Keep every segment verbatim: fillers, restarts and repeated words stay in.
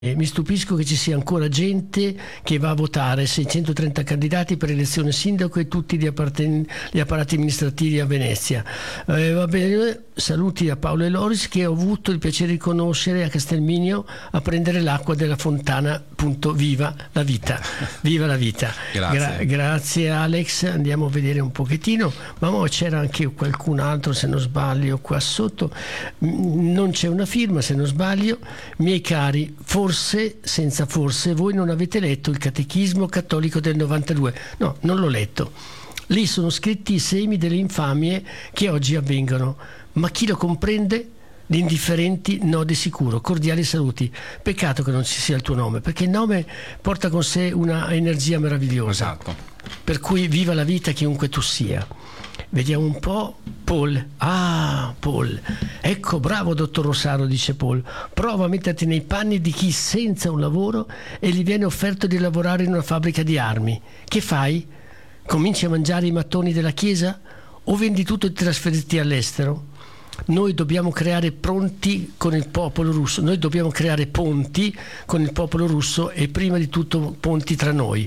E mi stupisco che ci sia ancora gente che va a votare, seicentotrenta candidati per elezione sindaco e tutti gli, apparten- gli apparati amministrativi a Venezia. Eh, va bene, saluti a Paolo e Loris che ho avuto il piacere di conoscere a Castelminio a prendere l'acqua della fontana, appunto, viva la vita, viva la vita. Grazie. Gra- grazie Alex, andiamo a vedere un pochettino, ma mo c'era anche qualcun altro se non sbaglio qua sotto, non c'è una firma se non sbaglio, miei cari, forse Forse, senza forse, voi non avete letto il Catechismo cattolico del novantadue. No, non l'ho letto. Lì sono scritti i semi delle infamie che oggi avvengono. Ma chi lo comprende? Gli indifferenti no di sicuro. Cordiali saluti. Peccato che non ci sia il tuo nome, perché il nome porta con sé una energia meravigliosa. Esatto. Per cui viva la vita chiunque tu sia. Vediamo un po'. Paul. Ah, Paul. Ecco, bravo dottor Rosaro, dice Paul. Prova a metterti nei panni di chi senza un lavoro e gli viene offerto di lavorare in una fabbrica di armi. Che fai? Cominci a mangiare i mattoni della chiesa? O vendi tutto e ti trasferiti all'estero? Noi dobbiamo creare pronti con il popolo russo. Noi dobbiamo creare ponti con il popolo russo e prima di tutto ponti tra noi.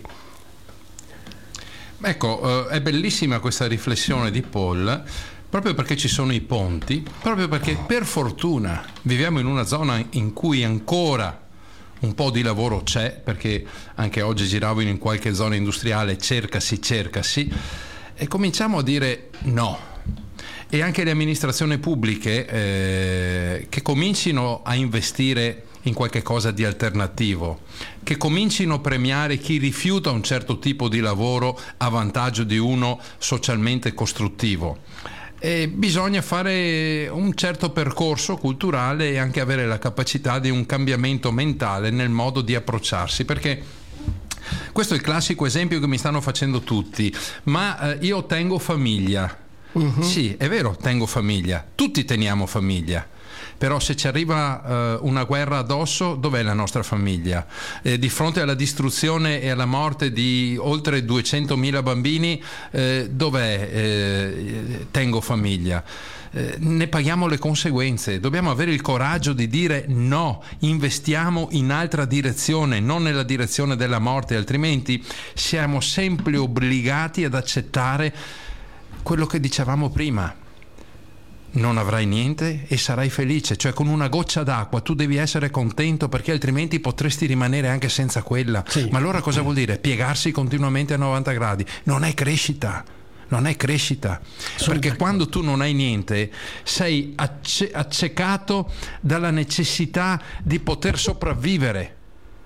Ecco, eh, è bellissima questa riflessione di Paul, proprio perché ci sono i ponti, proprio perché per fortuna viviamo in una zona in cui ancora un po' di lavoro c'è, perché anche oggi giravo in qualche zona industriale, cercasi, cercasi, e cominciamo a dire no. E anche le amministrazioni pubbliche eh, che comincino a investire in qualche cosa di alternativo, che comincino a premiare chi rifiuta un certo tipo di lavoro a vantaggio di uno socialmente costruttivo. E bisogna fare un certo percorso culturale e anche avere la capacità di un cambiamento mentale nel modo di approcciarsi, perché questo è il classico esempio che mi stanno facendo tutti, ma eh, io tengo famiglia. Uh-huh. Sì, è vero, tengo famiglia, tutti teniamo famiglia. Però se ci arriva uh, una guerra addosso, dov'è la nostra famiglia? Eh, di fronte alla distruzione e alla morte di oltre duecentomila bambini, eh, dov'è eh, tengo famiglia? Eh, ne paghiamo le conseguenze. Dobbiamo avere il coraggio di dire no, investiamo in altra direzione, non nella direzione della morte, altrimenti siamo sempre obbligati ad accettare quello che dicevamo prima. Non avrai niente e sarai felice, cioè con una goccia d'acqua tu devi essere contento, perché altrimenti potresti rimanere anche senza quella. Sì. Ma allora cosa vuol dire? Piegarsi continuamente a novanta gradi? Non è crescita, non è crescita. Sono perché d'accordo. Quando tu non hai niente sei acce- accecato dalla necessità di poter sopravvivere,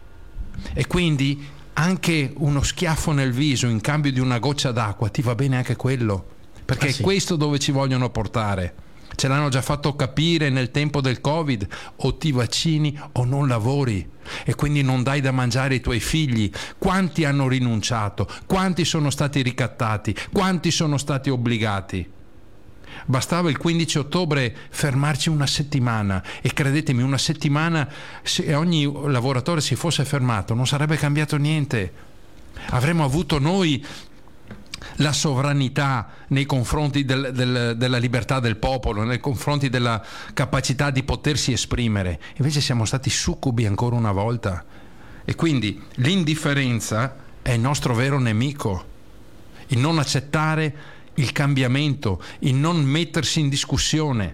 e quindi anche uno schiaffo nel viso in cambio di una goccia d'acqua ti va bene anche quello, perché ah, sì. È questo dove ci vogliono portare. Ce l'hanno già fatto capire nel tempo del Covid: o ti vaccini o non lavori, e quindi non dai da mangiare ai tuoi figli. Quanti hanno rinunciato? Quanti sono stati ricattati? Quanti sono stati obbligati? Bastava il quindici ottobre fermarci una settimana, e credetemi, una settimana, se ogni lavoratore si fosse fermato, non sarebbe cambiato niente. Avremmo avuto noi la sovranità nei confronti del, del, della libertà del popolo, nei confronti della capacità di potersi esprimere. Invece siamo stati succubi ancora una volta, e quindi l'indifferenza è il nostro vero nemico. Il non accettare il cambiamento, il non mettersi in discussione.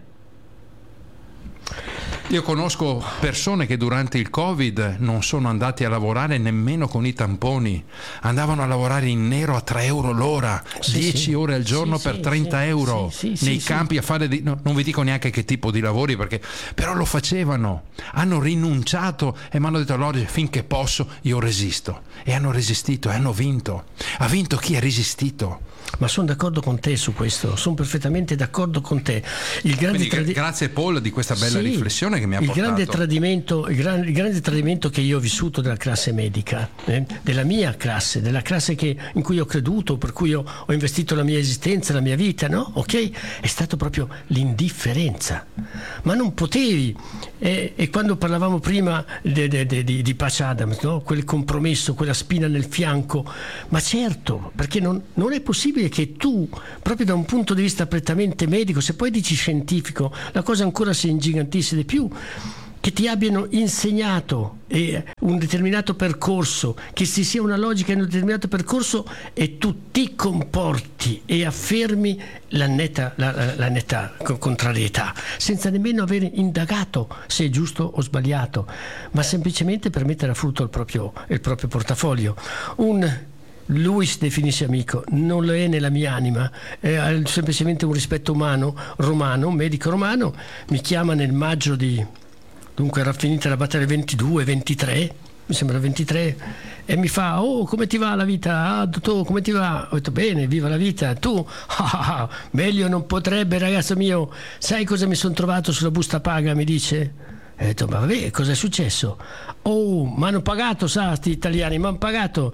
Io conosco persone che durante il Covid non sono andati a lavorare nemmeno con i tamponi, andavano a lavorare in nero a tre euro l'ora, sì, dieci sì. ore al giorno sì, per trenta sì, euro sì, sì, nei sì, campi sì. a fare di, no, non vi dico neanche che tipo di lavori, perché però lo facevano, hanno rinunciato e mi hanno detto: allora finché posso io resisto, e hanno resistito e hanno vinto. Ha vinto chi ha resistito. Ma sono d'accordo con te su questo, sono perfettamente d'accordo con te. Il grande Quindi, tradi- grazie Paul di questa bella sì, riflessione che mi ha il portato. Grande tradimento, il, gran, il grande tradimento che io ho vissuto della classe medica, eh, della mia classe, della classe che, in cui ho creduto, per cui ho, ho investito la mia esistenza, la mia vita, no? Ok? È stato proprio l'indifferenza. Ma non potevi. E, e quando parlavamo prima de, de, de, di, di Patch Adams, no? Quel compromesso, quella spina nel fianco, ma certo, perché non, non è possibile che tu, proprio da un punto di vista prettamente medico, se poi dici scientifico, la cosa ancora si ingigantisse di più. che ti abbiano insegnato eh, un determinato percorso, che ci sia una logica in un determinato percorso e tu ti comporti e affermi la netta, la, la, la netta contrarietà, senza nemmeno aver indagato se è giusto o sbagliato, ma semplicemente per mettere a frutto il proprio, il proprio portafoglio. Un Lui si definisce amico, non lo è nella mia anima, è semplicemente un rispetto umano romano, un medico romano. Mi chiama nel maggio di, dunque era finita la battaglia ventidue ventitré, mi sembra ventitré, e mi fa: oh, come ti va la vita? Ah, dottore, come ti va? Ho detto: bene, viva la vita. Tu? Ah, ah, meglio non potrebbe, ragazzo mio. Sai cosa mi sono trovato sulla busta paga? Mi dice. E ho detto: ma vabbè, cosa è successo? Oh, mi hanno pagato, sa, sti italiani, mi hanno pagato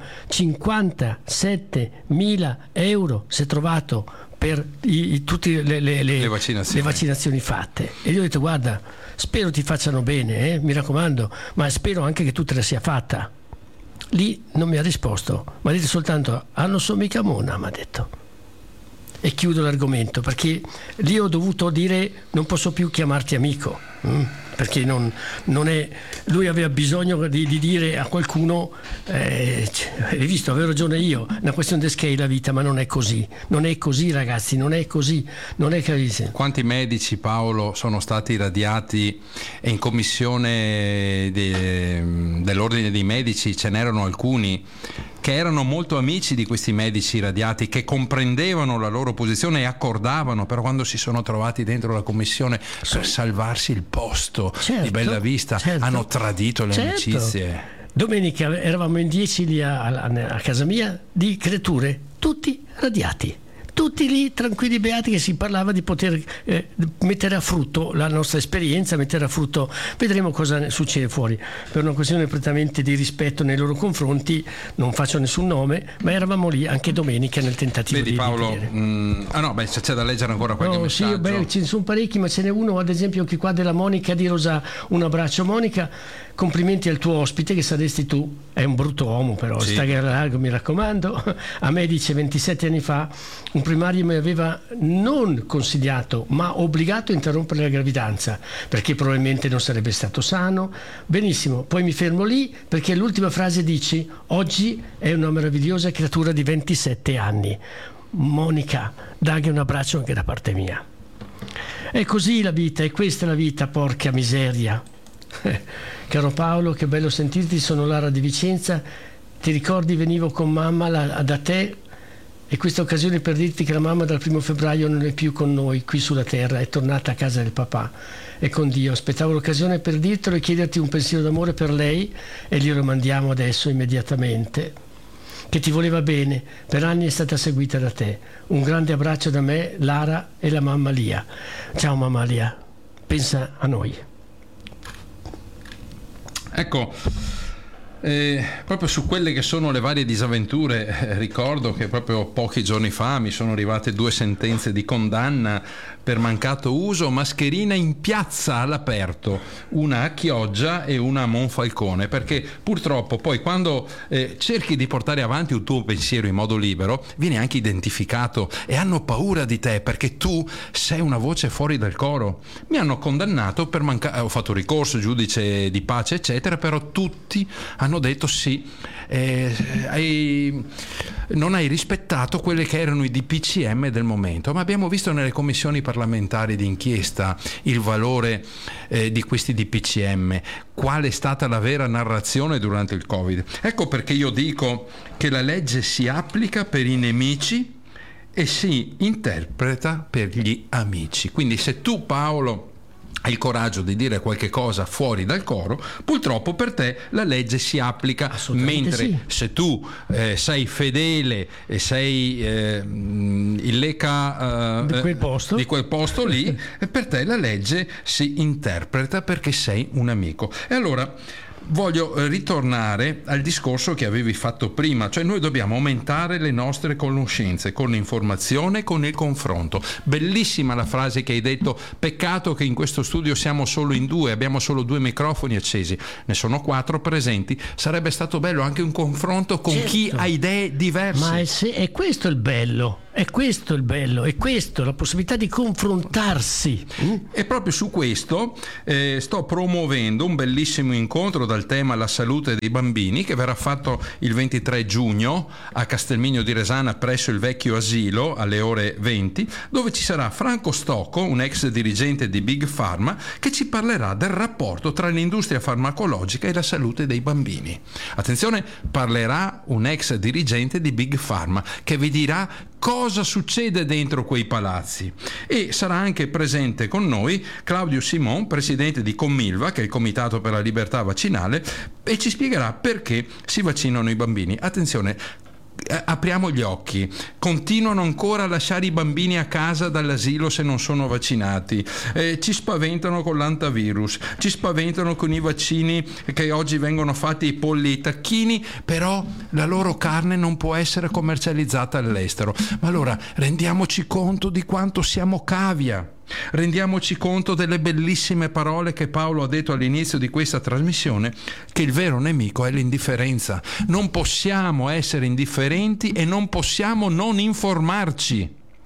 cinquantasettemila euro, si è trovato per i, i, tutte le, le, le, le, vaccinazioni. le vaccinazioni fatte. E io ho detto: guarda, spero ti facciano bene, eh, mi raccomando, ma spero anche che tu te la sia fatta. Lì non mi ha risposto, mi ha detto soltanto: ah, non so mica mona, mi ha detto. E chiudo l'argomento, perché lì ho dovuto dire: non posso più chiamarti amico, mm? perché non, non è, lui aveva bisogno di, di dire a qualcuno: eh, hai visto, avevo ragione io, è una questione di scale la vita, ma non è così, non è così, ragazzi, non è così, non è così. Quanti medici, Paolo, sono stati radiati, e in commissione de, dell'ordine dei medici ce n'erano alcuni che erano molto amici di questi medici radiati, che comprendevano la loro posizione e accordavano, però quando si sono trovati dentro la commissione per salvarsi il posto, certo, di bella vista, certo, hanno tradito le, certo, amicizie. Domenica eravamo in dieci lì a, a, a casa mia, di creature, tutti radiati, tutti lì tranquilli beati, che si parlava di poter eh, mettere a frutto la nostra esperienza, mettere a frutto, vedremo cosa succede fuori. Per una questione prettamente di rispetto nei loro confronti non faccio nessun nome, ma eravamo lì anche domenica nel tentativo. Vedi, di Paolo, mh, ah no, beh, c'è da leggere ancora qualche no, messaggio. Sì, beh, ce ne sono parecchi, ma ce n'è uno ad esempio che qua della Monica di Rosa. Un abbraccio Monica, complimenti al tuo ospite che saresti tu, è un brutto uomo però, sì, sta largo, mi raccomando. A me dice: ventisette anni fa un primario mi aveva non consigliato ma obbligato a interrompere la gravidanza perché probabilmente non sarebbe stato sano. Benissimo, poi mi fermo lì perché l'ultima frase dici: oggi è una meravigliosa creatura di ventisette anni. Monica, dagli un abbraccio anche da parte mia. È così la vita, è questa la vita, porca miseria. Caro Paolo, che bello sentirti, sono Lara di Vicenza. Ti ricordi venivo con mamma la, da te, e questa occasione per dirti che la mamma dal primo febbraio non è più con noi qui sulla terra, è tornata a casa del papà e con Dio. Aspettavo l'occasione per dirtelo e chiederti un pensiero d'amore per lei, e glielo mandiamo adesso immediatamente, che ti voleva bene, per anni è stata seguita da te. Un grande abbraccio da me, Lara, e la mamma Lia. Ciao mamma Lia, pensa a noi. Ecco, eh, proprio su quelle che sono le varie disavventure, eh, ricordo che proprio pochi giorni fa mi sono arrivate due sentenze di condanna per mancato uso mascherina in piazza all'aperto, una a Chioggia e una a Monfalcone, perché purtroppo poi quando eh, cerchi di portare avanti un tuo pensiero in modo libero vieni anche identificato e hanno paura di te perché tu sei una voce fuori dal coro. Mi hanno condannato per mancare, ho fatto ricorso, giudice di pace eccetera, però tutti hanno detto sì, eh, hai, non hai rispettato quelle che erano i D P C M del momento. Ma abbiamo visto nelle commissioni parlamentari d'inchiesta il valore eh, di questi D P C M, qual è stata la vera narrazione durante il Covid. Ecco perché io dico che la legge si applica per i nemici e si interpreta per gli amici. Quindi se tu, Paolo, hai il coraggio di dire qualche cosa fuori dal coro, purtroppo per te la legge si applica, mentre sì, se tu eh, sei fedele e sei eh, il leca eh, di, quel posto. di quel posto lì, per te la legge si interpreta perché sei un amico. E allora voglio ritornare al discorso che avevi fatto prima, cioè noi dobbiamo aumentare le nostre conoscenze con l'informazione, con il confronto. Bellissima la frase che hai detto: peccato che in questo studio siamo solo in due, abbiamo solo due microfoni accesi, ne sono quattro presenti, sarebbe stato bello anche un confronto con certo, chi ha idee diverse. Ma è, se, è questo il bello. È questo il bello, è questo, la possibilità di confrontarsi. Mm? E proprio su questo eh, sto promuovendo un bellissimo incontro dal tema la salute dei bambini, che verrà fatto il ventitré giugno a Castelmigno di Resana presso il vecchio asilo alle ore venti, dove ci sarà Franco Stocco, un ex dirigente di Big Pharma, che ci parlerà del rapporto tra l'industria farmacologica e la salute dei bambini. Attenzione, parlerà un ex dirigente di Big Pharma che vi dirà cosa succede dentro quei palazzi. E sarà anche presente con noi Claudio Simon, presidente di Commilva, che è il Comitato per la Libertà Vaccinale, e ci spiegherà perché si vaccinano i bambini. Attenzione, apriamo gli occhi, continuano ancora a lasciare i bambini a casa dall'asilo se non sono vaccinati, eh, ci spaventano con l'antivirus, ci spaventano con i vaccini che oggi vengono fatti, i polli e i tacchini, però la loro carne non può essere commercializzata all'estero. Ma allora rendiamoci conto di quanto siamo cavia. Rendiamoci conto delle bellissime parole che Paolo ha detto all'inizio di questa trasmissione, che il vero nemico è l'indifferenza. Non possiamo essere indifferenti e non possiamo non informarci,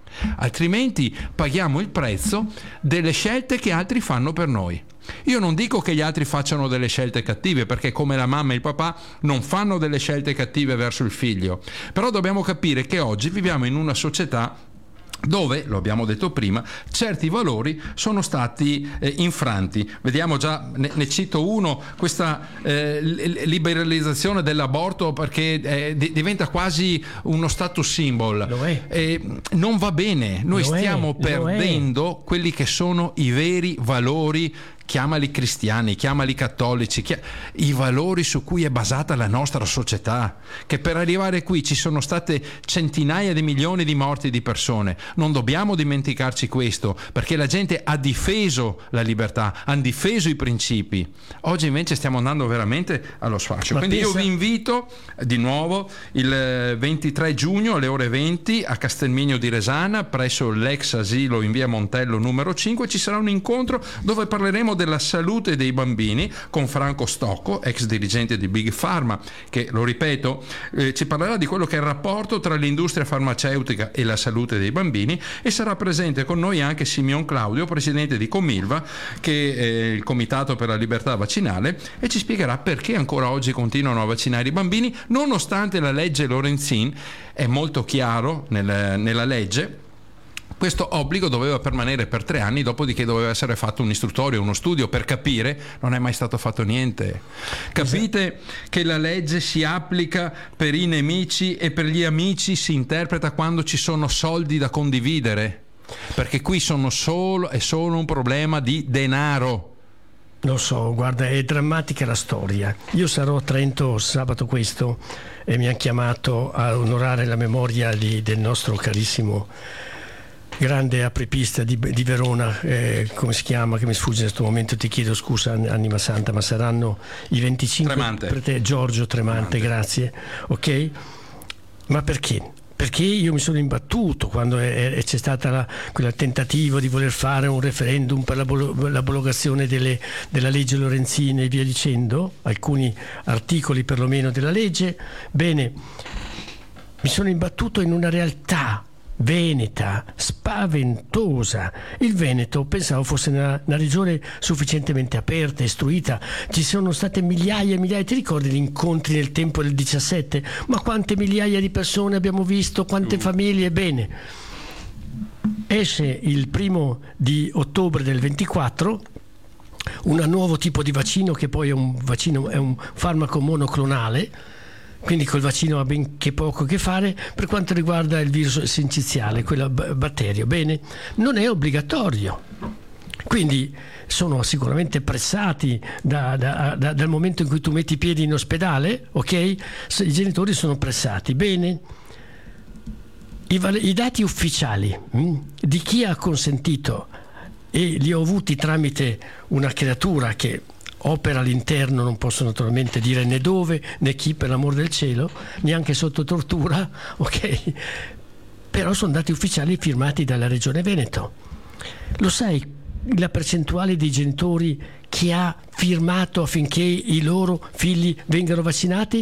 altrimenti paghiamo il prezzo delle scelte che altri fanno per noi. Io non dico che gli altri facciano delle scelte cattive, perché come la mamma e il papà non fanno delle scelte cattive verso il figlio, però dobbiamo capire che oggi viviamo in una società dove, lo abbiamo detto prima, certi valori sono stati eh, infranti. Vediamo già, ne, ne cito uno, questa eh, liberalizzazione dell'aborto, perché eh, di, diventa quasi uno status symbol. Lo è. Eh, non va bene, noi Lo stiamo è, perdendo quelli che sono i veri valori, chiamali cristiani, chiamali cattolici, chia- i valori su cui è basata la nostra società, che per arrivare qui ci sono state centinaia di milioni di morti di persone. Non dobbiamo dimenticarci questo, perché la gente ha difeso la libertà, ha difeso i principi. Oggi invece stiamo andando veramente allo sfascio. Ma Quindi pensa... io vi invito di nuovo il ventitré giugno alle ore venti a Castelmigno di Resana presso l'ex asilo in via Montello numero cinque. Ci sarà un incontro dove parleremo della salute dei bambini con Franco Stocco, ex dirigente di Big Pharma, che, lo ripeto, eh, ci parlerà di quello che è il rapporto tra l'industria farmaceutica e la salute dei bambini, e sarà presente con noi anche Simeon Claudio, presidente di Commilva, che è il Comitato per la Libertà Vaccinale, e ci spiegherà perché ancora oggi continuano a vaccinare i bambini nonostante la legge Lorenzin. È molto chiaro nel, nella legge. Questo obbligo doveva permanere per tre anni, dopodiché doveva essere fatto un istruttorio, uno studio per capire. Non è mai stato fatto niente. Capite che la legge si applica per i nemici e per gli amici si interpreta quando ci sono soldi da condividere, perché qui sono solo, è solo un problema di denaro. Lo so, guarda, è drammatica la storia. Io sarò a Trento sabato questo e mi hanno chiamato a onorare la memoria di, del nostro carissimo grande apripista di, di Verona, eh, come si chiama, che mi sfugge in questo momento, ti chiedo scusa, anima santa, ma saranno i venticinque Tremante. per te, Giorgio Tremante, Tremante, grazie. Ok? Ma perché? Perché io mi sono imbattuto quando è, è, c'è stato quel tentativo di voler fare un referendum per l'abrogazione delle, della legge Lorenzin e via dicendo, alcuni articoli perlomeno della legge. Bene, mi sono imbattuto in una realtà veneta spaventosa. Il Veneto pensavo fosse una, una regione sufficientemente aperta, istruita. Ci sono state migliaia e migliaia, ti ricordi gli incontri nel tempo del diciassette? Ma quante migliaia di persone abbiamo visto, quante famiglie. Bene, esce il primo di ottobre del ventiquattro un nuovo tipo di vaccino, che poi è un vaccino, è un farmaco monoclonale, quindi col vaccino ha benché poco a che fare per quanto riguarda il virus sinciziale, quel batterio. Bene, non è obbligatorio. Quindi sono sicuramente pressati da, da, da, dal momento in cui tu metti i piedi in ospedale, ok? I genitori sono pressati. Bene, i, i dati ufficiali mh, di chi ha consentito, e li ho avuti tramite una creatura che opera all'interno, non posso naturalmente dire né dove né chi, per l'amor del cielo, neanche sotto tortura, ok? Però sono dati ufficiali firmati dalla Regione Veneto. Lo sai la percentuale dei genitori che ha firmato affinché i loro figli vengano vaccinati?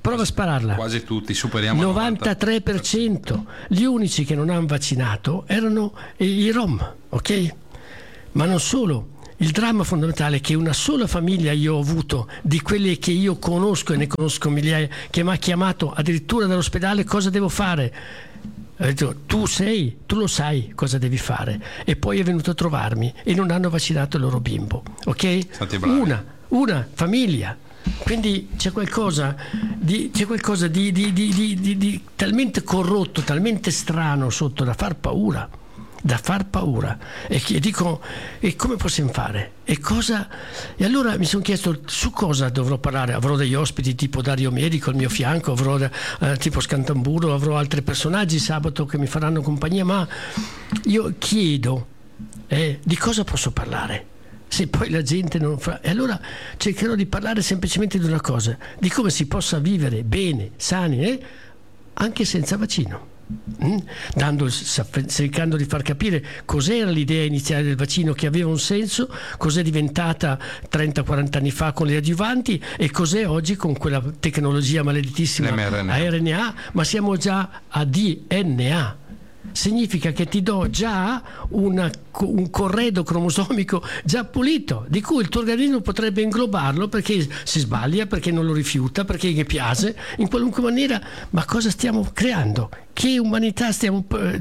Prova a spararla. Quasi tutti, superiamo il novantatré per cento. Gli unici che non hanno vaccinato erano i Rom, ok? Ma non solo. Il dramma fondamentale è che una sola famiglia io ho avuto, di quelle che io conosco e ne conosco migliaia, che mi ha chiamato addirittura dall'ospedale: cosa devo fare? Ho detto: tu sei, tu lo sai cosa devi fare. E poi è venuto a trovarmi e non hanno vaccinato il loro bimbo, ok? Una, una famiglia. Quindi c'è qualcosa di, c'è qualcosa di, di, di, di, di, di talmente corrotto, talmente strano sotto, da far paura, da far paura. E che dico: e come possiamo fare? E cosa? E allora mi sono chiesto su cosa dovrò parlare. Avrò degli ospiti tipo Dario Medico al mio fianco, avrò eh, tipo Scantamburo, avrò altri personaggi sabato che mi faranno compagnia, ma io chiedo eh, di cosa posso parlare. Se poi la gente non fa, e allora cercherò di parlare semplicemente di una cosa: di come si possa vivere bene, sani, eh? anche senza vaccino. Mm? Dando, cercando di far capire cos'era l'idea iniziale del vaccino, che aveva un senso, cos'è diventata trenta quaranta anni fa con le adjuvanti e cos'è oggi con quella tecnologia maledetissima a R N A, ma siamo già a D N A. Significa che ti do già una, un corredo cromosomico già pulito, di cui il tuo organismo potrebbe inglobarlo perché si sbaglia, perché non lo rifiuta, perché gli piace, in qualunque maniera. Ma cosa stiamo creando? Che umanità stiamo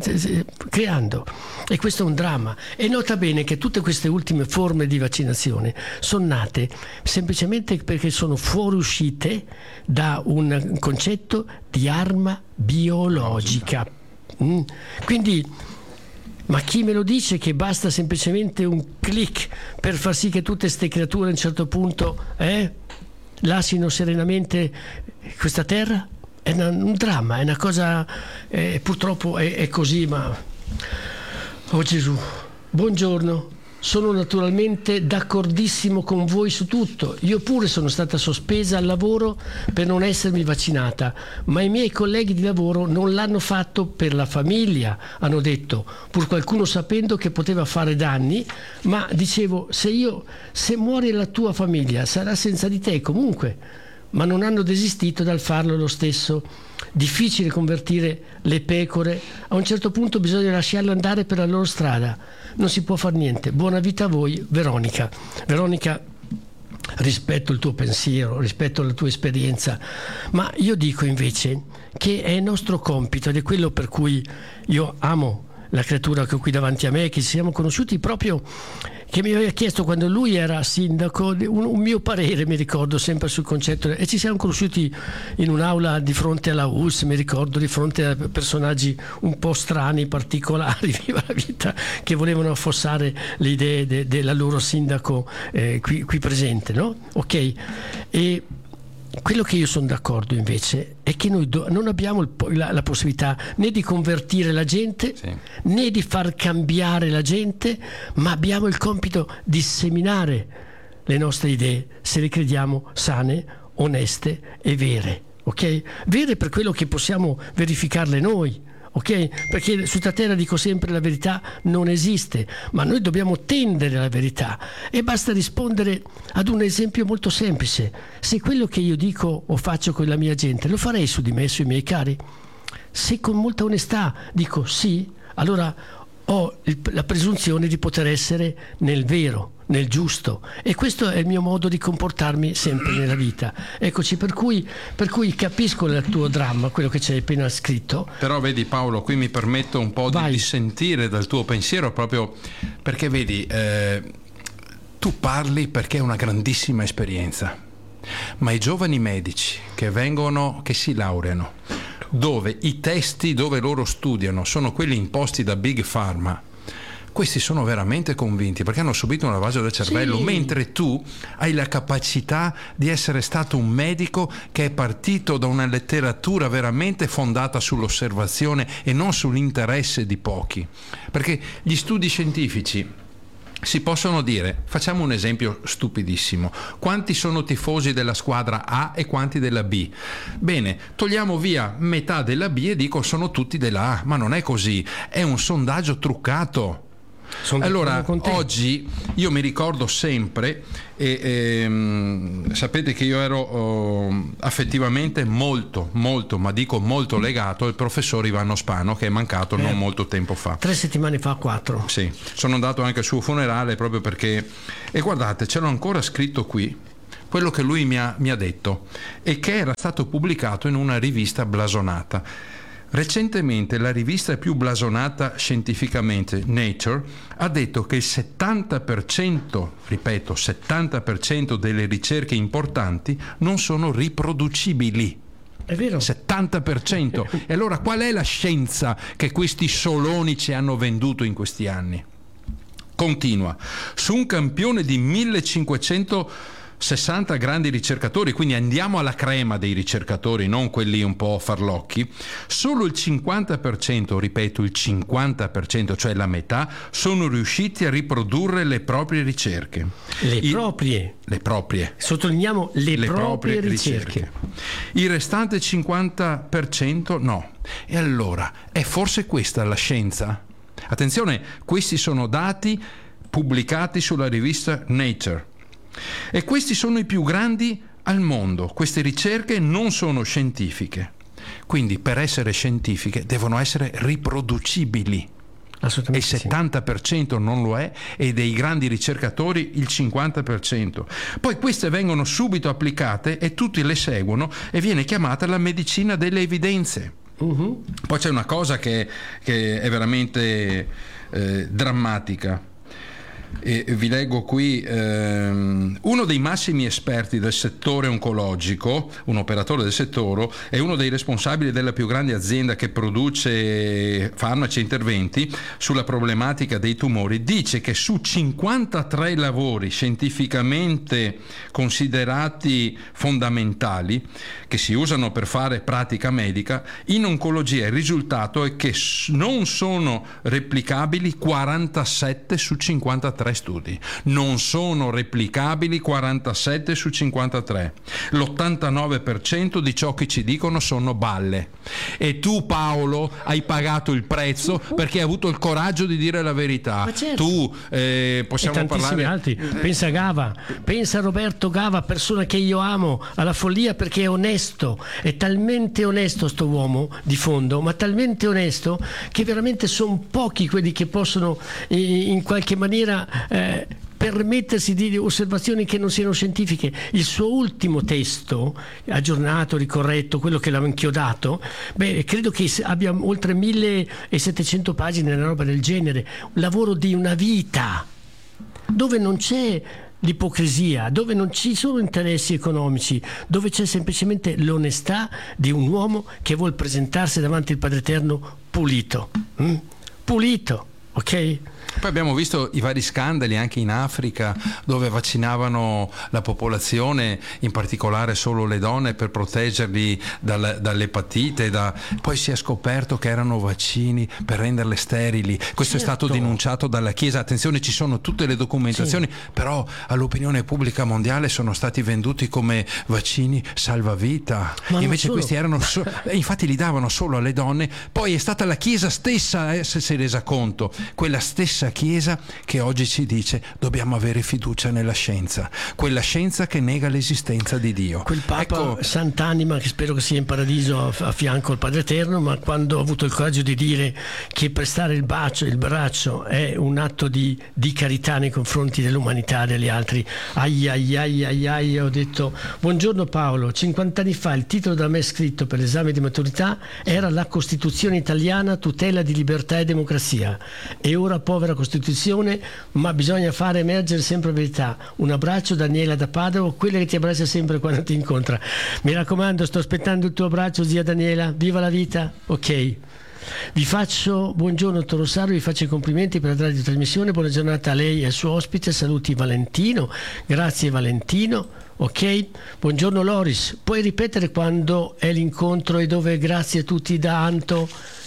creando? E questo è un dramma. E nota bene che tutte queste ultime forme di vaccinazione sono nate semplicemente perché sono fuoriuscite da un concetto di arma biologica. Mm. Quindi, ma chi me lo dice che basta semplicemente un click per far sì che tutte queste creature a un certo punto eh, lasciano serenamente questa terra? È una, un dramma, è una cosa, eh, purtroppo è, è così, ma oh Gesù, buongiorno. Sono naturalmente d'accordissimo con voi su tutto. Io pure sono stata sospesa al lavoro per non essermi vaccinata, ma i miei colleghi di lavoro non l'hanno fatto per la famiglia, hanno detto, pur qualcuno sapendo che poteva fare danni, ma dicevo, se io, se muore la tua famiglia sarà senza di te comunque, ma non hanno desistito dal farlo lo stesso. Difficile convertire le pecore, a un certo punto bisogna lasciarle andare per la loro strada, non si può fare niente. Buona vita a voi, Veronica. Veronica, rispetto il tuo pensiero, rispetto la tua esperienza, ma io dico invece che è il nostro compito, ed è quello per cui io amo la creatura che ho qui davanti a me, che ci siamo conosciuti proprio, che mi aveva chiesto quando lui era sindaco un, un mio parere, mi ricordo, sempre sul concetto, e ci siamo conosciuti in un'aula di fronte alla U S, mi ricordo, di fronte a personaggi un po' strani, particolari, viva la vita, che volevano affossare le idee de, della loro sindaco eh, qui, qui presente, no? Ok? E quello che io sono d'accordo invece è che noi do- non abbiamo il po- la, la possibilità né di convertire la gente, sì, né di far cambiare la gente, ma abbiamo il compito di seminare le nostre idee, se le crediamo sane, oneste e vere, ok? Vere per quello che possiamo verificarle noi, ok? Perché su questa terra, dico sempre, la verità non esiste, ma noi dobbiamo tendere alla verità, e basta rispondere ad un esempio molto semplice: se quello che io dico o faccio con la mia gente lo farei su di me, sui miei cari? Se con molta onestà dico sì, allora ho il, la presunzione di poter essere nel vero, nel giusto, e questo è il mio modo di comportarmi sempre nella vita. Eccoci, per cui, per cui capisco il tuo dramma, quello che ci hai appena scritto. Però vedi Paolo, qui mi permetto un po' Vai. di dissentire dal tuo pensiero, proprio perché vedi, eh, tu parli perché è una grandissima esperienza, ma i giovani medici che vengono, che si laureano, dove i testi dove loro studiano sono quelli imposti da Big Pharma, questi sono veramente convinti perché hanno subito un lavaggio del cervello, sì, mentre tu hai la capacità di essere stato un medico che è partito da una letteratura veramente fondata sull'osservazione e non sull'interesse di pochi, perché gli studi scientifici si possono dire, facciamo un esempio stupidissimo: quanti sono tifosi della squadra A e quanti della B? Bene, togliamo via metà della B e dico sono tutti della A, ma non è così, è un sondaggio truccato. Sono allora, con te. oggi io mi ricordo sempre, e, ehm, sapete che io ero oh, affettivamente molto, molto, ma dico molto legato al professor Ivano Spano, che è mancato eh, non molto tempo fa. Tre settimane fa, quattro. Sì, sono andato anche al suo funerale proprio perché, e guardate, ce l'ho ancora scritto qui, quello che lui mi ha, mi ha detto, e che era stato pubblicato in una rivista blasonata. Recentemente la rivista più blasonata scientificamente, Nature, ha detto che il settanta per cento, ripeto, settanta per cento delle ricerche importanti non sono riproducibili. È vero. settanta per cento. E allora qual è la scienza che questi soloni ci hanno venduto in questi anni? Continua. Su un campione di millecinquecentosessanta grandi ricercatori, quindi andiamo alla crema dei ricercatori, non quelli un po' farlocchi, solo il cinquanta per cento, ripeto il cinquanta per cento, cioè la metà, sono riusciti a riprodurre le proprie ricerche. Le I, proprie? Le proprie. Sottolineiamo le, le proprie, proprie ricerche. ricerche. Il restante cinquanta per cento no. E allora, è forse questa la scienza? Attenzione, questi sono dati pubblicati sulla rivista Nature. E questi sono i più grandi al mondo. Queste ricerche non sono scientifiche, quindi per essere scientifiche devono essere riproducibili. E il settanta per cento non lo è, e dei grandi ricercatori il cinquanta per cento. Poi queste vengono subito applicate e tutti le seguono, e viene chiamata la medicina delle evidenze. Uh-huh. Poi c'è una cosa che, che è veramente eh, drammatica. E vi leggo qui ehm, uno dei massimi esperti del settore oncologico, un operatore del settore, è uno dei responsabili della più grande azienda che produce farmaci e interventi sulla problematica dei tumori, dice che su cinquantatré lavori scientificamente considerati fondamentali che si usano per fare pratica medica, in oncologia il risultato è che non sono replicabili quarantasette su cinquantatré studi. Non sono replicabili quarantasette su cinquantatré. L'ottantanove per cento di ciò che ci dicono sono balle. E tu, Paolo, hai pagato il prezzo perché hai avuto il coraggio di dire la verità. Certo. Tu eh, possiamo e tantissimi parlare altri. Pensa a Gava, pensa a Roberto Gava, persona che io amo alla follia perché è onesto, è talmente onesto sto uomo di fondo, ma talmente onesto che veramente sono pochi quelli che possono in qualche maniera Eh, permettersi di osservazioni che non siano scientifiche. Il suo ultimo testo, aggiornato, ricorretto, quello che l'ho inchiodato, beh, credo che abbia oltre millesettecento pagine, una roba del genere, un lavoro di una vita, dove non c'è l'ipocrisia, dove non ci sono interessi economici, dove c'è semplicemente l'onestà di un uomo che vuol presentarsi davanti al Padre Eterno pulito, mm? pulito, ok? Poi abbiamo visto i vari scandali anche in Africa, dove vaccinavano la popolazione, in particolare solo le donne, per proteggerli dal, dall'epatite. Da... Poi si è scoperto che erano vaccini per renderle sterili. Questo certo. È stato denunciato dalla Chiesa. Attenzione, ci sono tutte le documentazioni, sì. Però all'opinione pubblica mondiale sono stati venduti come vaccini salvavita. Ma invece questi erano, so... infatti li davano solo alle donne. Poi è stata la Chiesa stessa a essersi resa conto, quella stessa Chiesa che oggi ci dice dobbiamo avere fiducia nella scienza, quella scienza che nega l'esistenza di Dio. Quel Papa ecco, Sant'Anima, che spero che sia in paradiso a fianco al Padre Eterno, ma quando ha avuto il coraggio di dire che prestare il bacio, il braccio è un atto di, di carità nei confronti dell'umanità e degli altri, ai ai ai ai ai, ho detto buongiorno Paolo, cinquanta anni fa il titolo da me scritto per l'esame di maturità era La Costituzione italiana, tutela di libertà e democrazia, e ora povera Costituzione, ma bisogna fare emergere sempre verità. Un abbraccio, Daniela da Padova, quella che ti abbraccia sempre quando ti incontra. Mi raccomando, sto aspettando il tuo abbraccio, zia Daniela, viva la vita, ok. Vi faccio, buongiorno Torosario, vi faccio i complimenti per la radiotrasmissione, buona giornata a lei e al suo ospite, saluti Valentino, grazie Valentino, ok. Buongiorno Loris, puoi ripetere quando è l'incontro e dove? Grazie a tutti da Anto.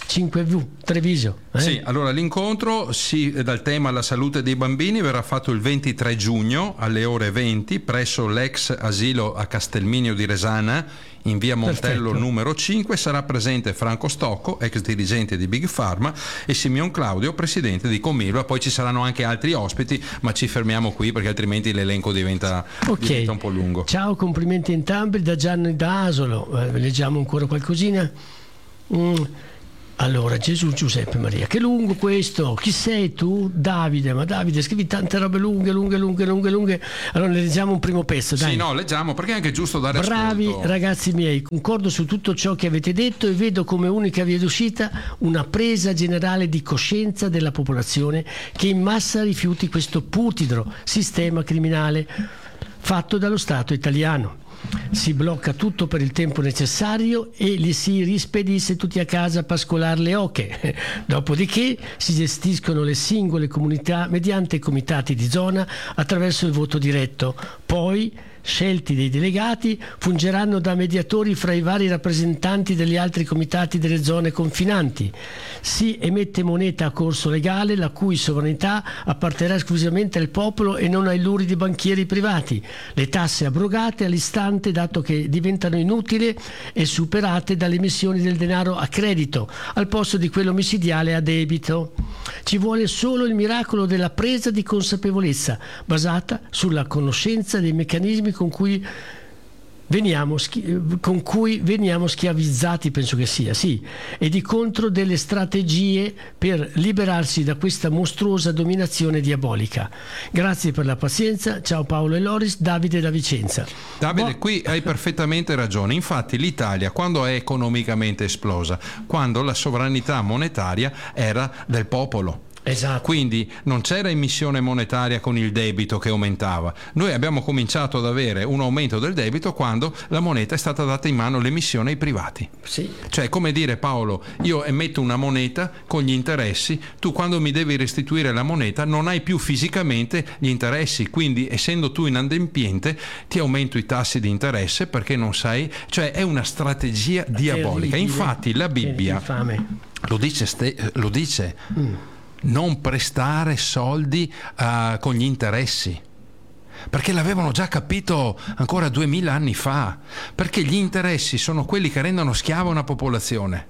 cinque vu Treviso. Eh? Sì, allora l'incontro si, dal tema la salute dei bambini verrà fatto il ventitré giugno alle ore venti presso l'ex asilo a Castelminio di Resana in via Montello Perfetto. numero cinque. Sarà presente Franco Stocco, ex dirigente di Big Pharma, e Simeon Claudio, presidente di Comilva. Poi ci saranno anche altri ospiti, ma ci fermiamo qui perché altrimenti l'elenco diventa, Ok. diventa un po' lungo. Ciao, complimenti entrambi da Gianni da Asolo. Eh, leggiamo ancora qualcosina. Mm. Allora, Gesù, Giuseppe, Maria, che lungo questo, chi sei tu? Davide, ma Davide scrivi tante robe lunghe, lunghe, lunghe, lunghe, lunghe. Allora ne leggiamo un primo pezzo, dai. Sì, no, leggiamo perché è anche giusto dare Bravi ascolto. ragazzi miei, concordo su tutto ciò che avete detto e vedo come unica via d'uscita una presa generale di coscienza della popolazione che in massa rifiuti questo putido sistema criminale fatto dallo Stato italiano. Si blocca tutto per il tempo necessario e li si rispedisce tutti a casa a pascolare le oche. Dopodiché si gestiscono le singole comunità mediante comitati di zona attraverso il voto diretto. Poi, scelti dei delegati, fungeranno da mediatori fra i vari rappresentanti degli altri comitati delle zone confinanti. Si emette moneta a corso legale, la cui sovranità apparterrà esclusivamente al popolo e non ai luridi banchieri privati. Le tasse abrogate all'istante, dato che diventano inutili e superate dalle emissioni del denaro a credito, al posto di quello micidiale a debito. Ci vuole solo il miracolo della presa di consapevolezza, basata sulla conoscenza dei meccanismi con cui veniamo, schi- con cui veniamo schiavizzati, penso che sia, sì, e di contro delle strategie per liberarsi da questa mostruosa dominazione diabolica. Grazie per la pazienza, ciao Paolo e Loris, Davide da Vicenza. Davide, Bo- qui hai perfettamente ragione. Infatti l'Italia, quando è economicamente esplosa, quando la sovranità monetaria era del popolo. Esatto. Quindi non c'era emissione monetaria con il debito che aumentava. Noi abbiamo cominciato ad avere un aumento del debito quando la moneta è stata data in mano l'emissione ai privati. Sì. Cioè, come dire, Paolo, io emetto una moneta con gli interessi, tu quando mi devi restituire la moneta non hai più fisicamente gli interessi, quindi essendo tu inadempiente ti aumento i tassi di interesse perché non sai, cioè è una strategia diabolica. Terribile. Infatti la Bibbia Infame. lo dice, ste- lo dice. Mm. Non prestare soldi uh, con gli interessi, perché l'avevano già capito ancora duemila anni fa, perché gli interessi sono quelli che rendono schiava una popolazione.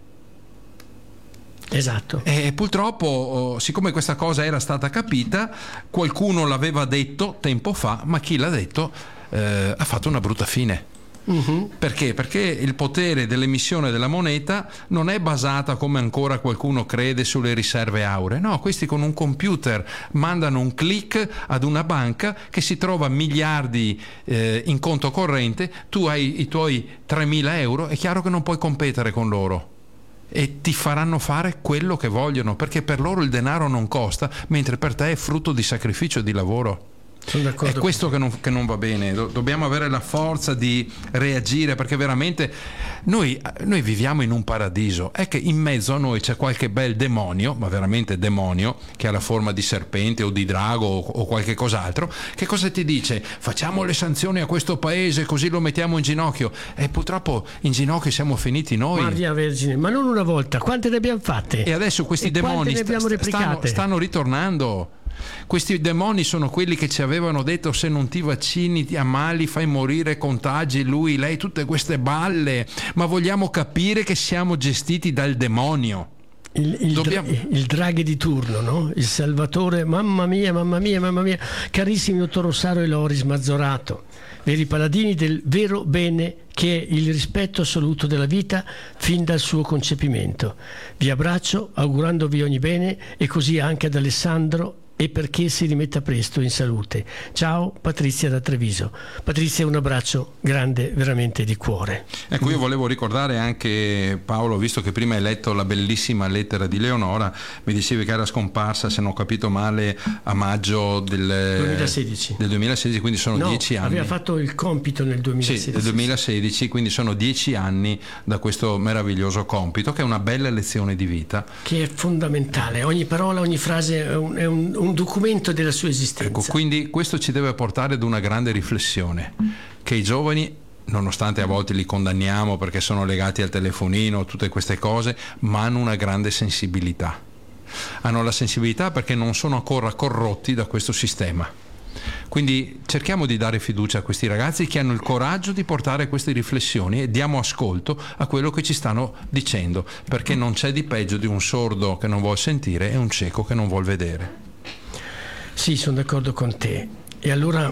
Esatto. E purtroppo, siccome questa cosa era stata capita, qualcuno l'aveva detto tempo fa, ma chi l'ha detto eh, ha fatto una brutta fine. Uh-huh. Perché? Perché il potere dell'emissione della moneta non è basata, come ancora qualcuno crede, sulle riserve auree. No, questi con un computer mandano un click ad una banca che si trova miliardi eh, in conto corrente, tu hai i tuoi tremila euro, è chiaro che non puoi competere con loro. E ti faranno fare quello che vogliono, perché per loro il denaro non costa, mentre per te è frutto di sacrificio e di lavoro. Sono d'accordo. È questo che non, che non va bene. Do- dobbiamo avere la forza di reagire, perché veramente noi, noi viviamo in un paradiso. È che in mezzo a noi c'è qualche bel demonio, ma veramente demonio, che ha la forma di serpente o di drago o, o qualche cos'altro. Che cosa ti dice? Facciamo le sanzioni a questo paese così lo mettiamo in ginocchio. E purtroppo in ginocchio siamo finiti noi. Maria Vergine, ma non una volta, quante ne abbiamo fatte? E adesso questi E demoni quante ne sta- abbiamo sta- replicate? stanno, stanno ritornando. Questi demoni sono quelli che ci avevano detto: se non ti vaccini ti ammali, fai morire, contagi lui, lei, tutte queste balle. Ma vogliamo capire che siamo gestiti dal demonio. Il, il, Dobbiamo... dra- il Draghi di turno, no? Il Salvatore, mamma mia, mamma mia, mamma mia. Carissimi dottor Rosario e Loris Mazzorato, veri paladini del vero bene, che è il rispetto assoluto della vita fin dal suo concepimento. Vi abbraccio augurandovi ogni bene, e così anche ad Alessandro, e perché si rimetta presto in salute. Ciao, Patrizia da Treviso. Patrizia, un abbraccio grande, veramente di cuore. Ecco, io volevo ricordare anche, Paolo, visto che prima hai letto la bellissima lettera di Leonora, mi dicevi che era scomparsa, se non ho capito male, a maggio del duemilasedici. Del duemilasedici, quindi sono no, dieci anni. aveva fatto il compito nel duemilasedici. Sì, del duemilasedici, quindi sono dieci anni da questo meraviglioso compito, che è una bella lezione di vita. Che è fondamentale, ogni parola, ogni frase è un, è un, un documento della sua esistenza. Ecco, quindi questo ci deve portare ad una grande riflessione, che i giovani nonostante a volte li condanniamo perché sono legati al telefonino, tutte queste cose, ma hanno una grande sensibilità. Hanno la sensibilità perché non sono ancora corrotti da questo sistema. Quindi cerchiamo di dare fiducia a questi ragazzi che hanno il coraggio di portare queste riflessioni e diamo ascolto a quello che ci stanno dicendo, perché non c'è di peggio di un sordo che non vuol sentire e un cieco che non vuol vedere. Sì, sono d'accordo con te. E allora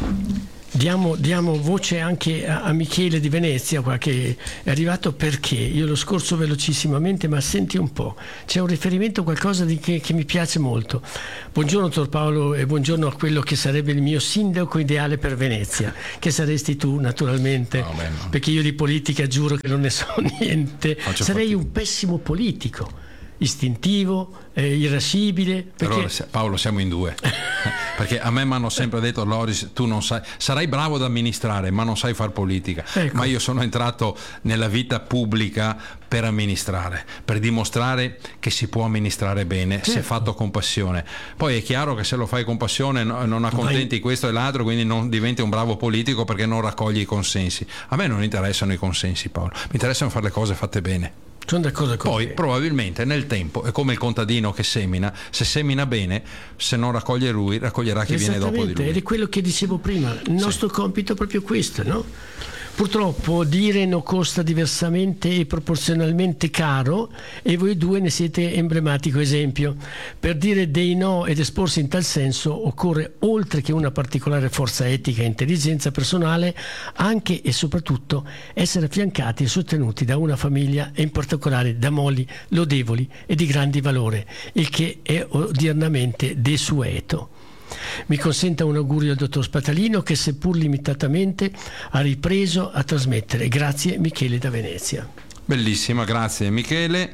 diamo, diamo voce anche a, a Michele di Venezia qua, che è arrivato, perché io lo scorso velocissimamente, ma senti un po', c'è un riferimento, qualcosa di che, che mi piace molto. Buongiorno Tor Paolo e buongiorno a quello che sarebbe il mio sindaco ideale per Venezia, che saresti tu naturalmente. No, beh, no. Perché io di politica giuro che non ne so niente. Faccio sarei fatica. un pessimo politico, istintivo, eh, irascibile. Perché... Allora, Paolo, siamo in due. Perché a me mi hanno sempre detto: Loris, tu non sai, sarai bravo ad amministrare, ma non sai far politica. Ecco. Ma io sono entrato nella vita pubblica per amministrare, per dimostrare che si può amministrare bene, certo, se fatto con passione. Poi è chiaro che se lo fai con passione no, non accontenti in... questo e l'altro, quindi non diventi un bravo politico perché non raccogli i consensi. A me non interessano i consensi, Paolo, mi interessano fare le cose fatte bene. Sono d'accordo con Poi te. probabilmente nel tempo è come il contadino che semina, se semina bene, se non raccoglie lui, raccoglierà chi viene dopo di lui. Ed è quello che dicevo prima, il nostro sì. compito è proprio questo, no? Purtroppo dire no costa diversamente e proporzionalmente caro, e voi due ne siete emblematico esempio. Per dire dei no ed esporsi in tal senso occorre, oltre che una particolare forza etica e intelligenza personale, anche e soprattutto essere affiancati e sostenuti da una famiglia, e in particolare da mogli lodevoli e di grandi valore, il che è odiernamente desueto. Mi consenta un augurio al dottor Spatalino, che seppur limitatamente ha ripreso a trasmettere. Grazie, Michele da Venezia. Bellissima, grazie Michele.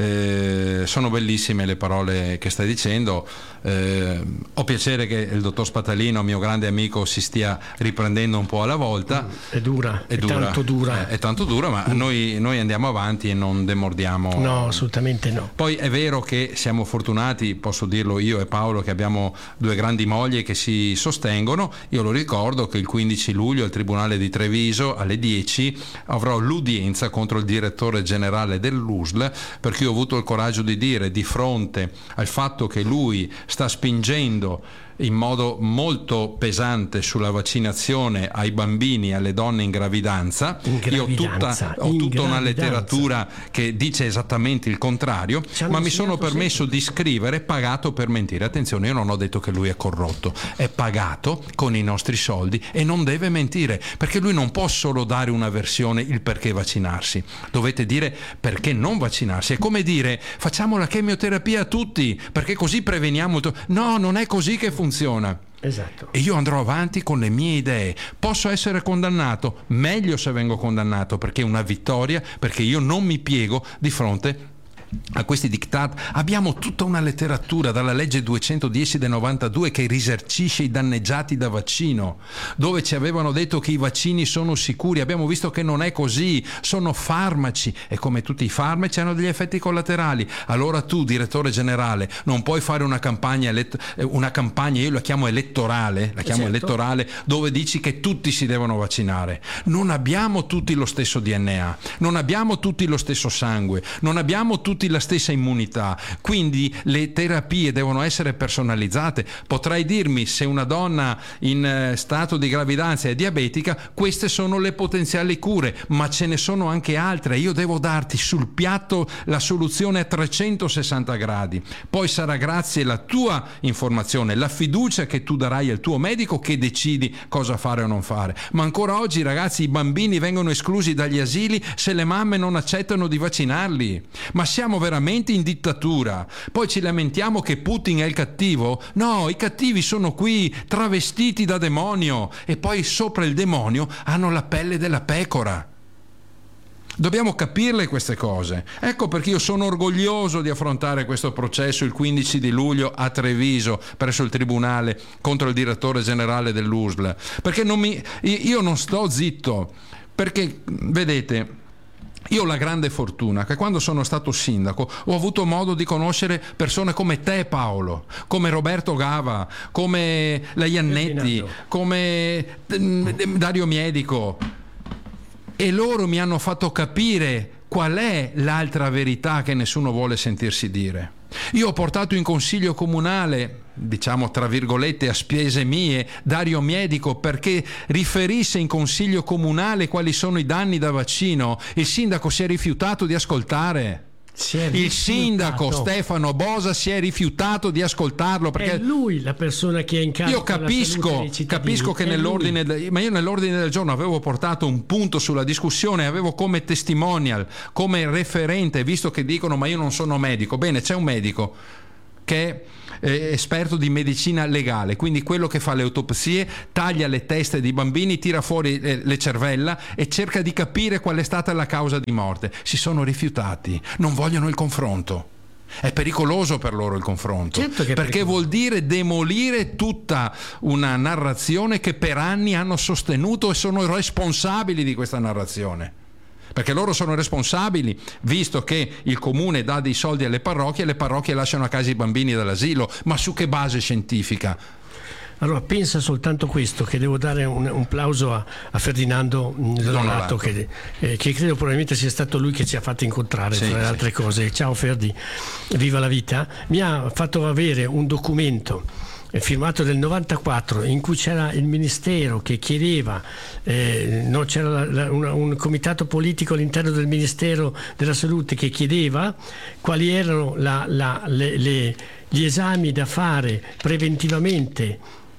Eh, sono bellissime le parole che stai dicendo. Eh, ho piacere che il dottor Spatalino, mio grande amico, si stia riprendendo un po' alla volta. È dura, è, è dura, tanto dura. È, è tanto dura, ma mm. noi, noi andiamo avanti e non demordiamo. No, assolutamente no. Poi è vero che siamo fortunati, posso dirlo io e Paolo, che abbiamo due grandi mogli che si sostengono. Io lo ricordo che il quindici luglio al Tribunale di Treviso alle dieci avrò l'udienza contro il direttore generale dell'U S L, perché io ho avuto il coraggio di dire, di fronte al fatto che lui sta spingendo in modo molto pesante sulla vaccinazione ai bambini e alle donne in gravidanza. In io ho gravidanza, tutta, ho tutta una gravidanza. letteratura che dice esattamente il contrario, ma mi sono permesso sempre. di scrivere pagato per mentire. Attenzione, io non ho detto che lui è corrotto, è pagato con i nostri soldi e non deve mentire, perché lui non può solo dare una versione, il perché vaccinarsi, dovete dire perché non vaccinarsi. È come dire facciamo la chemioterapia a tutti perché così preveniamo il... no, non è così che funziona. funziona. Esatto. E io andrò avanti con le mie idee. Posso essere condannato, meglio se vengo condannato, perché è una vittoria, perché io non mi piego di fronte a questi diktat. Abbiamo tutta una letteratura dalla legge duecentodieci del novantadue che risarcisce i danneggiati da vaccino, dove ci avevano detto che i vaccini sono sicuri. Abbiamo visto che non è così, sono farmaci e come tutti i farmaci hanno degli effetti collaterali. Allora tu, direttore generale, non puoi fare una campagna elett- una campagna, io la chiamo elettorale, la chiamo certo. elettorale, dove dici che tutti si devono vaccinare. Non abbiamo tutti lo stesso D N A, non abbiamo tutti lo stesso sangue, non abbiamo tutti la stessa immunità, quindi le terapie devono essere personalizzate. Potrai dirmi, se una donna in stato di gravidanza è diabetica, queste sono le potenziali cure, ma ce ne sono anche altre. Io devo darti sul piatto la soluzione a trecentosessanta gradi. Poi sarà grazie alla tua informazione, la fiducia che tu darai al tuo medico, che decidi cosa fare o non fare. Ma ancora oggi, ragazzi, i bambini vengono esclusi dagli asili se le mamme non accettano di vaccinarli. Ma siamo veramente in dittatura. Poi ci lamentiamo che Putin è il cattivo. No, i cattivi sono qui, travestiti da demonio, e poi sopra il demonio hanno la pelle della pecora. Dobbiamo capirle queste cose. Ecco perché io sono orgoglioso di affrontare questo processo il quindici di luglio a Treviso presso il tribunale contro il direttore generale dell'U S L, perché non mi, io non sto zitto, perché vedete, io ho la grande fortuna che quando sono stato sindaco ho avuto modo di conoscere persone come te, Paolo, come Roberto Gava, come la Iannetti, come Dario Miedico, e loro mi hanno fatto capire qual è l'altra verità che nessuno vuole sentirsi dire. Io ho portato in consiglio comunale, diciamo tra virgolette a spese mie, Dario Miedico perché riferisse in consiglio comunale quali sono i danni da vaccino. Il sindaco si è rifiutato di ascoltare. Il sindaco Stefano Bosa si è rifiutato di ascoltarlo perché è lui la persona che è in carico. Io capisco, capisco che nell'ordine del, ma io nell'ordine del giorno avevo portato un punto sulla discussione, avevo come testimonial, come referente, visto che dicono ma io non sono medico. Bene, c'è un medico che è eh, esperto di medicina legale, quindi quello che fa le autopsie, taglia le teste di bambini, tira fuori eh, le cervella e cerca di capire qual è stata la causa di morte. Si sono rifiutati, non vogliono il confronto. È pericoloso per loro il confronto, certo che perché vuol dire demolire tutta una narrazione che per anni hanno sostenuto e sono responsabili di questa narrazione. Perché loro sono responsabili, visto che il comune dà dei soldi alle parrocchie e le parrocchie lasciano a casa i bambini dall'asilo. Ma su che base scientifica? Allora pensa soltanto questo, che devo dare un, un plauso a, a Ferdinando Donato, che, eh, che credo probabilmente sia stato lui che ci ha fatto incontrare, sì, tra le altre sì. cose. Ciao Ferdi, viva la vita. Mi ha fatto avere un documento firmato del novantaquattro in cui c'era il ministero che chiedeva, eh, no, c'era la, la, una, un comitato politico all'interno del Ministero della Salute che chiedeva quali erano la, la, le, le, gli esami da fare preventivamente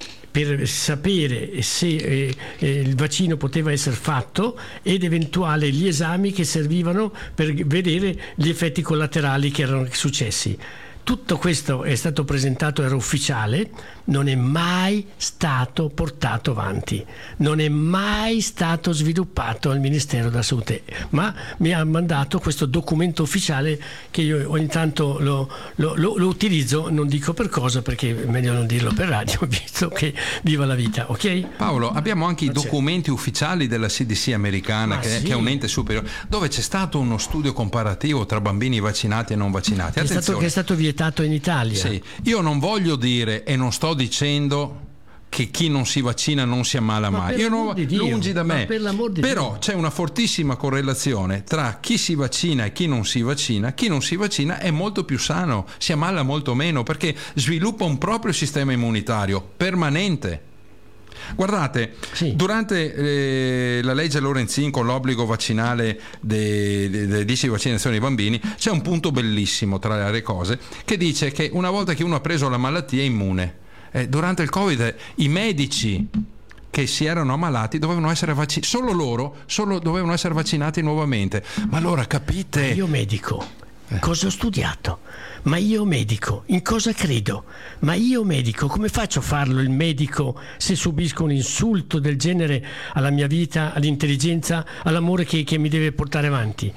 per sapere se eh, eh, il vaccino poteva essere fatto ed eventuali gli esami che servivano per vedere gli effetti collaterali che erano successi. Tutto questo è stato presentato, era ufficiale, non è mai stato portato avanti, non è mai stato sviluppato al Ministero della Salute, ma mi ha mandato questo documento ufficiale che io ogni tanto lo, lo, lo, lo utilizzo, non dico per cosa perché è meglio non dirlo per radio, visto che viva la vita, ok? Paolo, abbiamo anche i documenti ufficiali della C D C americana, che, sì. che è un ente superiore, dove c'è stato uno studio comparativo tra bambini vaccinati e non vaccinati. È stato, che è stato vietato in Italia. Sì. Io non voglio dire e non sto dicendo che chi non si vaccina non si ammala ma mai. Io non, di Dio, lungi da me. per l'amor di Però Dio. c'è una fortissima correlazione tra chi si vaccina e chi non si vaccina. Chi non si vaccina è molto più sano, si ammala molto meno perché sviluppa un proprio sistema immunitario permanente. Guardate, sì. durante eh, la legge Lorenzin con l'obbligo vaccinale delle dieci vaccinazioni ai bambini c'è un punto bellissimo tra le altre cose che dice che una volta che uno ha preso la malattia è immune. Eh, durante il Covid i medici che si erano ammalati dovevano essere vaccinati, solo loro solo dovevano essere vaccinati nuovamente. Ma allora capite? Io medico cosa ho studiato? Ma io medico, in cosa credo? Ma io medico, come faccio a farlo il medico se subisco un insulto del genere alla mia vita, all'intelligenza, all'amore che, che mi deve portare avanti?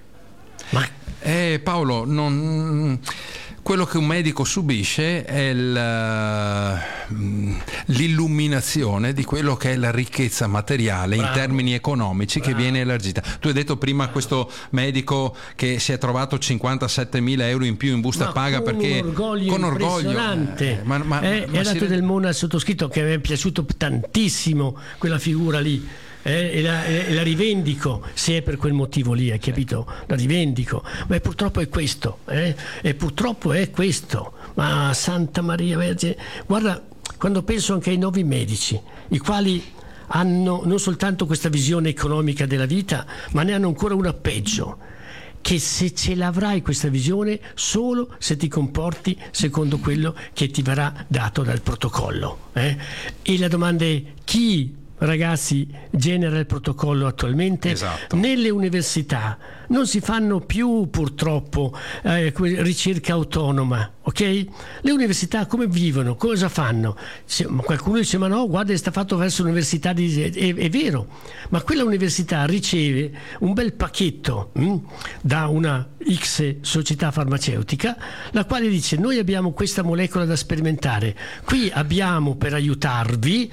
Ma eh, Paolo, non... quello che un medico subisce è il, l'illuminazione di quello che è la ricchezza materiale Bravo. in termini economici Bravo. che viene elargita. Tu hai detto prima Bravo. questo medico che si è trovato cinquantasettemila euro in più in busta ma paga con perché un orgoglio con orgoglio impressionante. Eh, ma, ma, eh, ma è dato si... del mondo al sottoscritto che mi è piaciuto tantissimo quella figura lì. Eh, e, la, e la rivendico se è per quel motivo lì, hai capito? La rivendico, ma purtroppo è questo, eh? e purtroppo è questo. Ma Santa Maria Vergine, guarda, quando penso anche ai nuovi medici, i quali hanno non soltanto questa visione economica della vita, ma ne hanno ancora una peggio, che se ce l'avrai questa visione solo se ti comporti secondo quello che ti verrà dato dal protocollo. Eh? E la domanda è: chi, ragazzi, genera il protocollo attualmente? Esatto. Nelle università non si fanno più purtroppo eh, ricerca autonoma, ok? Le università come vivono? Cosa fanno? Se, qualcuno dice ma no, guarda, è stato fatto verso l'università di... è, è vero, ma quella università riceve un bel pacchetto hm, da una X società farmaceutica, la quale dice: noi abbiamo questa molecola da sperimentare, qui abbiamo per aiutarvi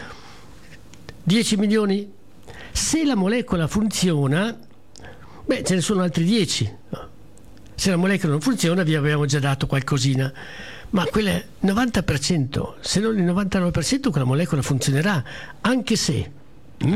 dieci milioni. Se la molecola funziona, beh, ce ne sono altri dieci. Se la molecola non funziona, vi abbiamo già dato qualcosina. Ma quel novanta per cento, se non il novantanove per cento, quella molecola funzionerà, anche se. Mm, eh.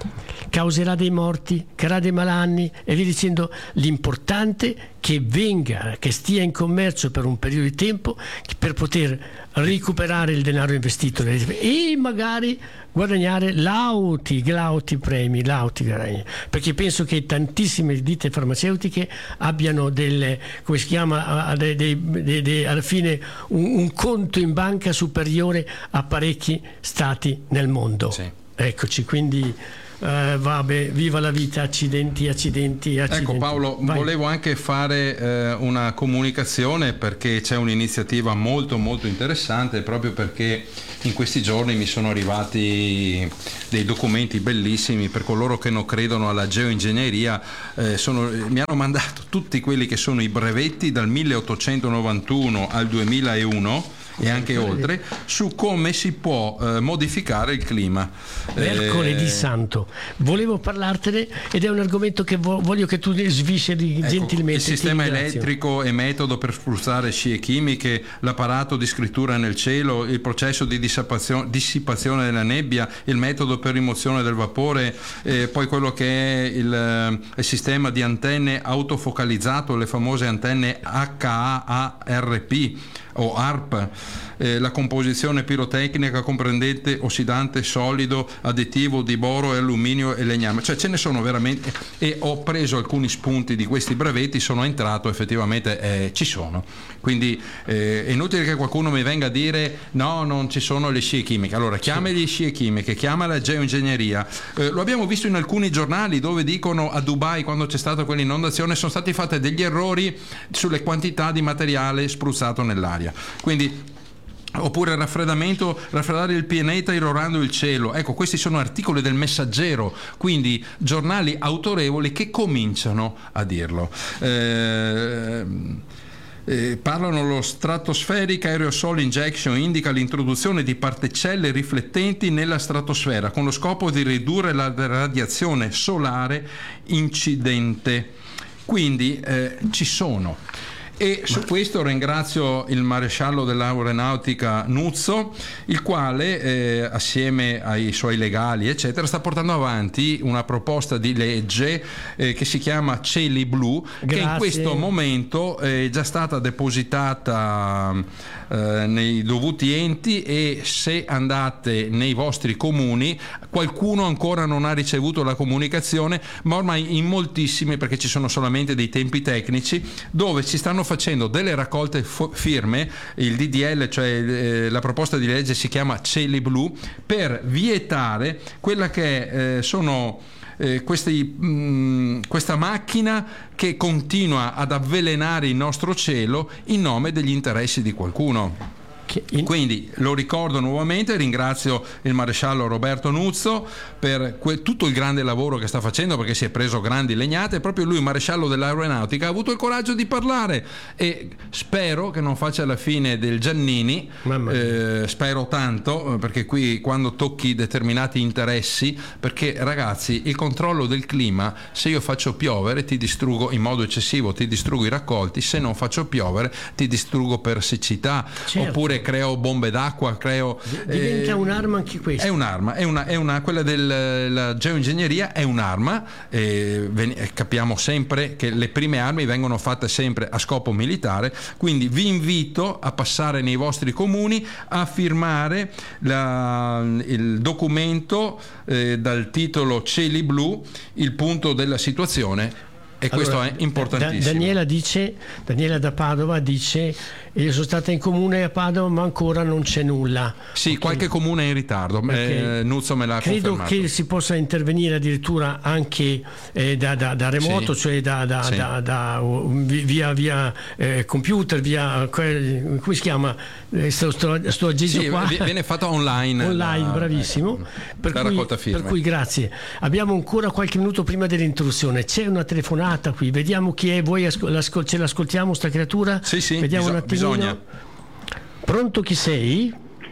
causerà dei morti, creerà dei malanni e via dicendo. L'importante che venga, che stia in commercio per un periodo di tempo per poter recuperare il denaro investito e magari guadagnare lauti, lauti premi, lauti guadagni. Perché penso che tantissime ditte farmaceutiche abbiano delle, come si chiama, dei, dei, dei, dei, alla fine un, un conto in banca superiore a parecchi stati nel mondo. Sì. Eccoci, quindi Uh, vabbè, viva la vita, accidenti, accidenti, accidenti. Ecco Paolo, Vai. Volevo anche fare eh, una comunicazione, perché c'è un'iniziativa molto molto interessante, proprio perché in questi giorni mi sono arrivati dei documenti bellissimi per coloro che non credono alla geoingegneria. Eh, sono, mi hanno mandato tutti quelli che sono i brevetti dal milleottocentonovantuno al duemilauno e anche oltre, su come si può eh, modificare il clima. Mercoledì eh, santo, volevo parlartene ed è un argomento che vo- voglio che tu svisceri ecco, gentilmente. Il sistema elettrico e metodo per spruzzare scie chimiche, l'apparato di scrittura nel cielo, il processo di dissipazione, dissipazione della nebbia, il metodo per rimozione del vapore, eh, poi quello che è il, il sistema di antenne autofocalizzato, le famose antenne H A A R P o A R P, eh, la composizione pirotecnica comprendente ossidante, solido, additivo di boro e alluminio e legname, cioè ce ne sono veramente, e ho preso alcuni spunti di questi brevetti, sono entrato effettivamente, eh, ci sono, quindi eh, è inutile che qualcuno mi venga a dire no, non ci sono le scie chimiche. Allora chiamali scie chimiche, chiamala geoingegneria. Eh, lo abbiamo visto in alcuni giornali dove dicono a Dubai, quando c'è stata quell'inondazione, sono stati fatti degli errori sulle quantità di materiale spruzzato nell'aria. Quindi, oppure raffreddamento, raffreddare il pianeta irrorando il cielo. Ecco, questi sono articoli del Messaggero, quindi giornali autorevoli che cominciano a dirlo. Eh, Eh, parlano lo Stratospheric Aerosol Injection, indica l'introduzione di particelle riflettenti nella stratosfera con lo scopo di ridurre la radiazione solare incidente. Quindi eh, ci sono. E su questo ringrazio il maresciallo dell'aeronautica Nuzzo, il quale eh, assieme ai suoi legali eccetera sta portando avanti una proposta di legge eh, che si chiama Cieli Blu. Grazie. Che in questo momento è già stata depositata eh, nei dovuti enti, e se andate nei vostri comuni qualcuno ancora non ha ricevuto la comunicazione, ma ormai in moltissimi, perché ci sono solamente dei tempi tecnici, dove ci stanno facendo delle raccolte fo- firme. Il D D L, cioè eh, la proposta di legge, si chiama Cieli Blu, per vietare quella che eh, sono eh, questi, mh, questa macchina che continua ad avvelenare il nostro cielo in nome degli interessi di qualcuno. Quindi lo ricordo nuovamente, ringrazio il maresciallo Roberto Nuzzo per que- tutto il grande lavoro che sta facendo, perché si è preso grandi legnate. Proprio lui, maresciallo dell'aeronautica, ha avuto il coraggio di parlare, e spero che non faccia la fine del Giannini, eh, spero tanto, perché qui quando tocchi determinati interessi, perché ragazzi, il controllo del clima, se io faccio piovere ti distruggo in modo eccessivo, ti distruggo i raccolti, se non faccio piovere ti distruggo per siccità, certo. Oppure creo bombe d'acqua, creo diventa eh, un'arma anche questa. È un'arma, è una, è una quella della geoingegneria è un'arma, eh, ven- capiamo sempre che le prime armi vengono fatte sempre a scopo militare, quindi vi invito a passare nei vostri comuni a firmare la, il documento eh, dal titolo Cieli Blu, il punto della situazione. E allora, questo è importantissimo. Da, Daniela dice, Daniela da Padova dice: io sono stata in comune a Padova ma ancora non c'è nulla. Sì, okay. Qualche comune è in ritardo, okay. eh, Nuzzo me l'ha Credo confermato. Che si possa intervenire addirittura anche eh, da, da, da remoto, sì. Cioè da, da, sì. da, da via, via eh, computer, via come si chiama? Eh, sto, sto, sto aggeggio sì, qua. Viene fatto online. Online, la, bravissimo. Ecco, per, la cui, raccolta firme. Per cui grazie. Abbiamo ancora qualche minuto prima dell'introduzione. C'è una telefonata qui, vediamo chi è. Voi ascol- l'ascol- ce l'ascoltiamo sta creatura? Sì, sì, vediamo biso- un attimino. bisogna. Pronto, chi sei?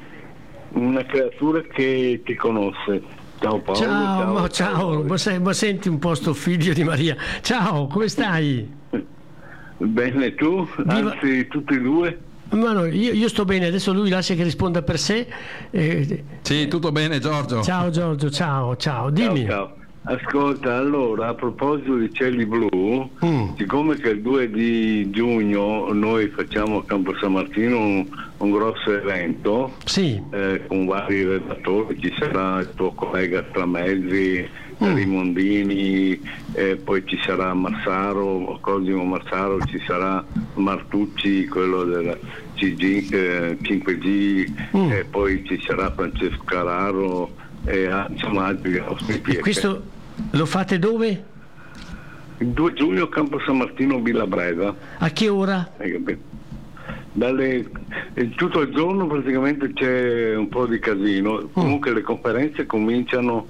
Una creatura che ti conosce. Ciao Paolo. Ciao, ciao, ma, ciao. Ma, sei, ma senti un po' sto figlio di Maria. Ciao, come stai? Bene, tu? Viva... Anzi, tutti e due? Ma no, io, io sto bene, adesso lui lascia che risponda per sé. Eh, sì, tutto bene Giorgio. Ciao Giorgio, ciao, ciao, dimmi. Ciao, ciao. Ascolta, allora, a proposito di Cieli Blu, Mm. siccome che il due di giugno noi facciamo a Campo San Martino un, un grosso evento, Sì. eh, con vari redattori, ci sarà il tuo collega Stramezzi, Mm. Rimondini, eh, poi ci sarà Massaro, Cosimo Massaro, ci sarà Martucci, quello del C G, eh, cinque G, Mm. e poi ci sarà Francesco Carraro, e ah, insomma altri ospiti. E questo lo fate dove? Il due giugno Campo San Martino, Villa Breda. A che ora? Hai capito? Dalle, eh, tutto il giorno praticamente c'è un po' di casino. Comunque le conferenze cominciano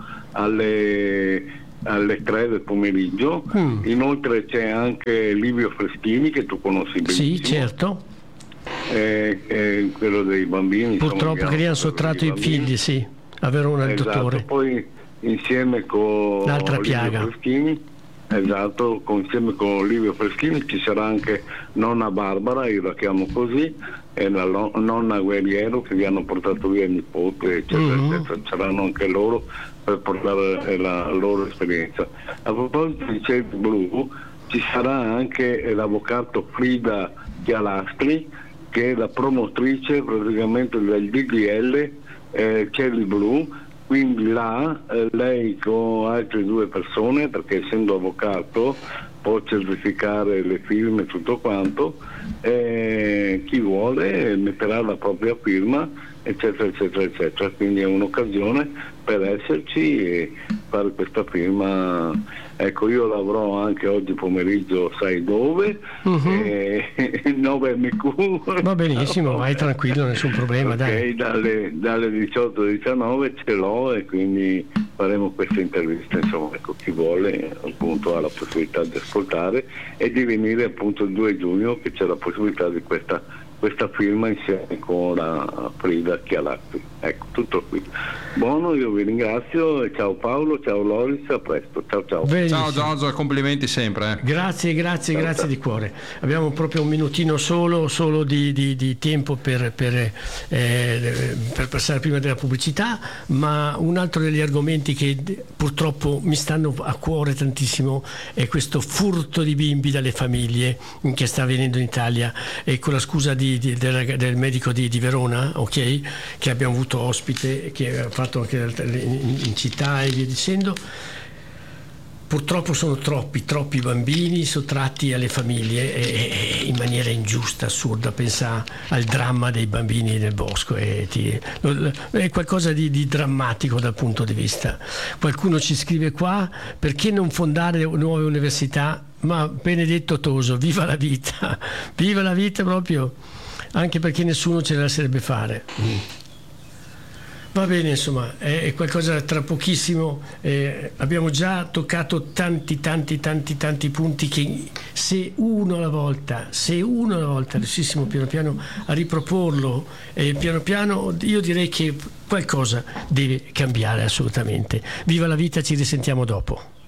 alle, alle tre del pomeriggio. Mm. Inoltre c'è anche Livio Freschini, che tu conosci benissimo. Sì, certo. eh, eh, quello dei bambini. Purtroppo insomma, che gli hanno quello sottratto dei i bambini. figli, sì, a Verona il Esatto, dottore. poi insieme con L'altra Livio piaga. Freschini, esatto, con, insieme con Livio Freschini ci sarà anche nonna Barbara, io la chiamo così, e la lo- nonna Guerriero, che vi hanno portato via il nipote, eccetera, Mhm. eccetera. Saranno anche loro per portare la loro esperienza. A proposito di Cieli Blu, ci sarà anche l'avvocato Frida Chialastri, che è la promotrice praticamente del D D L eh, Cieli Blu. Quindi là eh, lei con altre due persone, perché essendo avvocato può certificare le firme e tutto quanto, eh, chi vuole metterà la propria firma, eccetera eccetera eccetera. Quindi è un'occasione per esserci e fare questa firma. Ecco, io lavoro anche oggi pomeriggio, sai dove? Mhm. eh, nove M Q. Va benissimo, vai tranquillo, nessun problema, Ok, dai. dalle, dalle diciotto alle diciannove ce l'ho e quindi faremo questa intervista. Insomma, ecco, chi vuole appunto ha la possibilità di ascoltare e di venire appunto il due giugno, che c'è la possibilità di questa, questa firma insieme con la Frida Chialazzi. Ecco, tutto qui. Buono, io vi ringrazio e ciao Paolo, ciao Loris, a presto, ciao ciao. Benissimo. Ciao Giorgio, complimenti sempre. eh. Grazie, grazie, Ciao, grazie ciao. di cuore. Abbiamo proprio un minutino solo, solo di, di- di tempo per, per, eh, per passare prima della pubblicità, ma un altro degli argomenti che d- purtroppo mi stanno a cuore tantissimo è questo furto di bimbi dalle famiglie che sta avvenendo in Italia, e con la scusa di- di- del, rag- del medico di, di Verona, ok, che abbiamo avuto ospite, che ha fatto anche in, in città e via dicendo. Purtroppo sono troppi, troppi bambini sottratti alle famiglie e, e in maniera ingiusta, assurda. Pensa al dramma dei bambini nel bosco, e ti- lo- è qualcosa di, di drammatico dal punto di vista. Qualcuno ci scrive qua: perché non fondare nuove università? Ma benedetto Toso, viva la vita, viva la vita proprio, anche perché nessuno ce la lascerebbe fare. Va bene, insomma, è è qualcosa tra pochissimo. Eh, abbiamo già toccato tanti, tanti, tanti, tanti punti che se uno alla volta, se uno alla volta riuscissimo piano piano a riproporlo, e piano piano io direi che qualcosa deve cambiare assolutamente. Viva la vita, ci risentiamo dopo.